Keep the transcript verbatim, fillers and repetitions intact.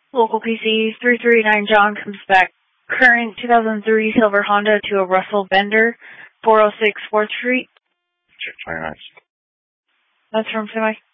Local P C three three nine John comes back. Current two thousand three silver Honda to a Russell Bender, four oh six fourth Street. Very nice. That's from Semi.